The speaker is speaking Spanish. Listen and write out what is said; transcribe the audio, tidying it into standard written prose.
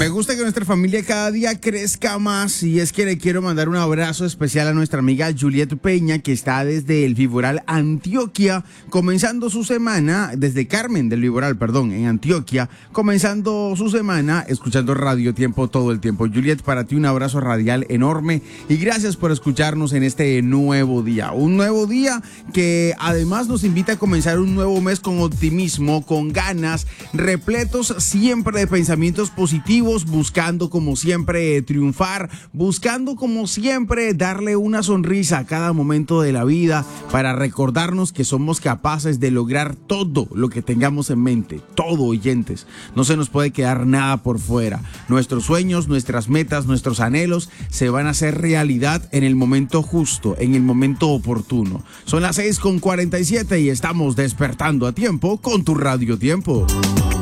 Me gusta que nuestra familia cada día crezca más y es que le quiero mandar un abrazo especial a nuestra amiga Juliet Peña, que está desde el Viboral, Antioquia, comenzando su semana, desde Carmen del Viboral, perdón, en Antioquia, comenzando su semana escuchando Radio Tiempo todo el tiempo. Juliet, para ti un abrazo radial enorme y gracias por escucharnos en este nuevo día. Un nuevo día que además nos invita a comenzar un nuevo mes con optimismo, con ganas, repletos siempre de pensamientos positivos, buscando como siempre triunfar, buscando como siempre darle una sonrisa a cada momento de la vida para recordarnos que somos capaces de lograr todo lo que tengamos en mente, todo, oyentes. No se nos puede quedar nada por fuera. Nuestros sueños, nuestras metas, nuestros anhelos se van a hacer realidad en el momento justo, en el momento oportuno. Son las 6:47 y estamos despertando a tiempo con tu Radio Tiempo.